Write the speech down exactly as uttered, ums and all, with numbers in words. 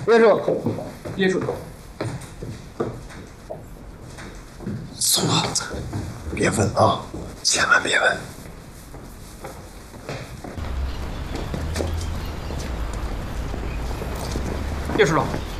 憋住， 憋住。 松了，别问啊，千万别问。 叶处长。